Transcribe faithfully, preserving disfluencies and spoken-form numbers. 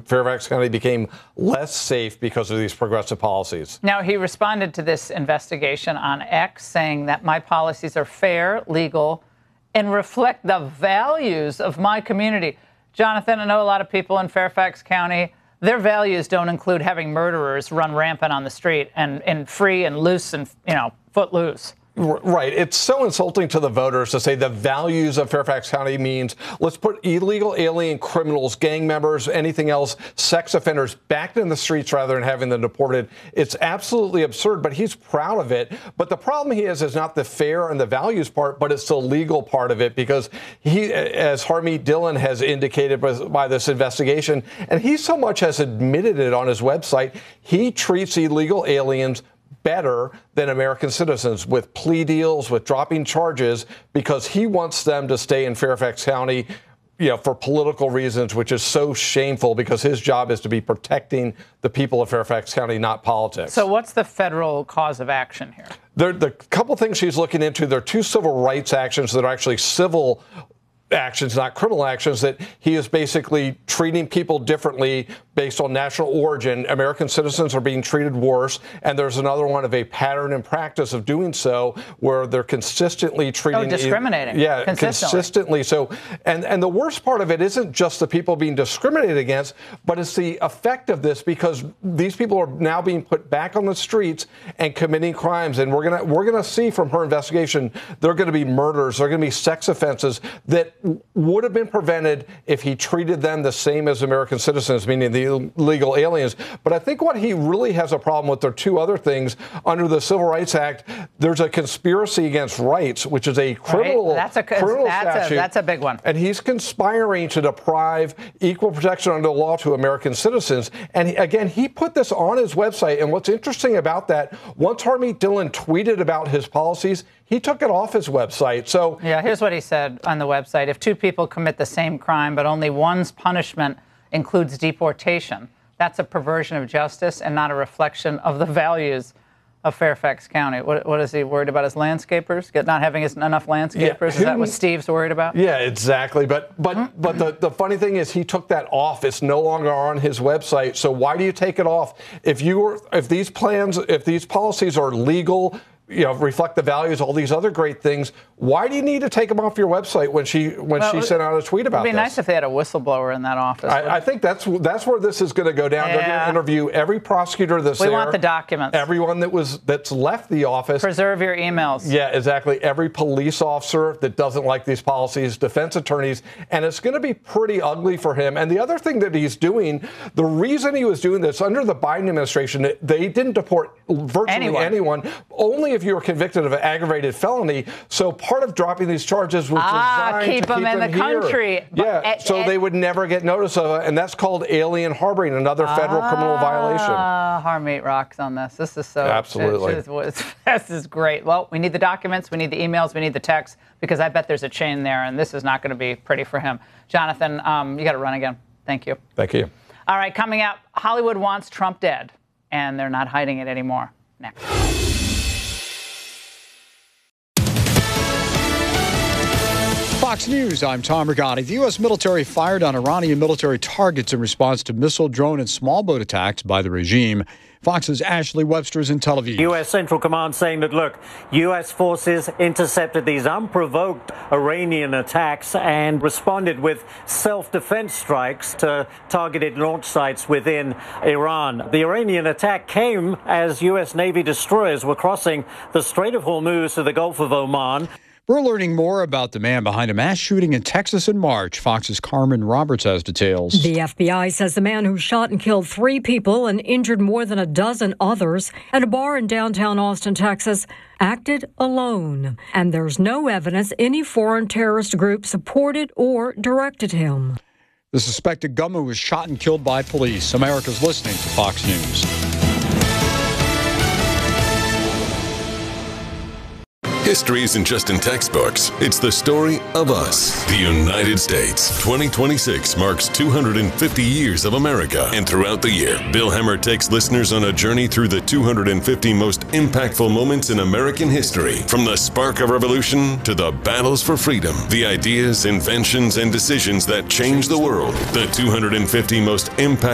Fairfax County became less safe because of these progressive policies. Now, he responded to this investigation on X, saying that my policies are fair, legal, and reflect the values of my community. Jonathan, I know a lot of people in Fairfax County, their values don't include having murderers run rampant on the street and, and free and loose and, you know, foot loose. Right. It's so insulting to the voters to say the values of Fairfax County means let's put illegal alien criminals, gang members, anything else, sex offenders back in the streets rather than having them deported. It's absolutely absurd, but he's proud of it. But the problem he has is not the fair and the values part, but it's the legal part of it, because he, as Harmeet Dillon has indicated by this investigation, and he so much has admitted it on his website, he treats illegal aliens better than American citizens with plea deals, with dropping charges, because he wants them to stay in Fairfax County, you know, for political reasons, which is so shameful because his job is to be protecting the people of Fairfax County, not politics. So what's the federal cause of action here? There, the couple things she's looking into, there are two civil rights actions that are actually civil actions, not criminal actions, that he is basically treating people differently based on national origin. American citizens are being treated worse. And there's another one of a pattern and practice of doing so where they're consistently treating. Oh, discriminating. Yeah, consistently. consistently. So, and, and the worst part of it isn't just the people being discriminated against, but it's the effect of this, because these people are now being put back on the streets and committing crimes. And we're going to, we're going to see from her investigation, there are going to be murders, there are going to be sex offenses that would have been prevented if he treated them the same as American citizens, meaning the illegal aliens. But I think what he really has a problem with are two other things. Under the Civil Rights Act, there's a conspiracy against rights, which is a criminal, right. that's a, criminal that's statute. A, that's a big one. And he's conspiring to deprive equal protection under the law to American citizens. And he, again, he put this on his website. And what's interesting about that, once Harmeet Dillon tweeted about his policies, he took it off his website. So yeah, here's what he said on the website. If two people commit the same crime, but only one's punishment includes deportation, that's a perversion of justice and not a reflection of the values of Fairfax County. What, what is he worried about? His landscapers? Get not having his, enough landscapers? Yeah, is that what Steve's worried about? Yeah, exactly. But but mm-hmm. but the, the funny thing is he took that off. It's no longer on his website. So why do you take it off? If you were, if these plans, if these policies are legal, you know, reflect the values, all these other great things, why do you need to take them off your website when she when well, she sent out a tweet about this? It'd be nice if they had a whistleblower in that office. I, I think that's that's where this is going to go down. Yeah. They're going to interview every prosecutor that's we there. We want the documents. Everyone that was that's left the office. Preserve your emails. Yeah, exactly. Every police officer that doesn't like these policies, defense attorneys, and it's going to be pretty ugly for him. And the other thing that he's doing, the reason he was doing this under the Biden administration, they didn't deport virtually anyone, anyone only if you were convicted of an aggravated felony. So part of dropping these charges was ah, designed keep to them keep in them the here. country. Yeah, but, so uh, they would never get notice of it, and that's called alien harboring, another federal ah, criminal violation. Harmeet rocks on this. This is so absolutely. It, it, this is great. Well, we need the documents, we need the emails, we need the texts, because I bet there's a chain there, and this is not going to be pretty for him. Jonathan, um, you got to run again. Thank you. Thank you. All right, coming up, Hollywood wants Trump dead, and they're not hiding it anymore. Next. Fox News, I'm Tom Rigotti. The U S military fired on Iranian military targets in response to missile, drone, and small boat attacks by the regime. Fox's Ashley Webster is in Tel Aviv. U S Central Command saying that, look, U S forces intercepted these unprovoked Iranian attacks and responded with self-defense strikes to targeted launch sites within Iran. The Iranian attack came as U S Navy destroyers were crossing the Strait of Hormuz to the Gulf of Oman. We're learning more about the man behind a mass shooting in Texas in March. Fox's Carmen Roberts has details. The F B I says the man who shot and killed three people and injured more than a dozen others at a bar in downtown Austin, Texas, acted alone. And there's no evidence any foreign terrorist group supported or directed him. The suspected gunman was shot and killed by police. America's listening to Fox News. History isn't just in textbooks. It's the story of us, the United States. twenty twenty-six marks two hundred fifty years of America. And throughout the year, Bill Hemmer takes listeners on a journey through the two hundred fifty most impactful moments in American history. From the spark of revolution to the battles for freedom, the ideas, inventions, and decisions that changed the world. The two hundred fifty most impactful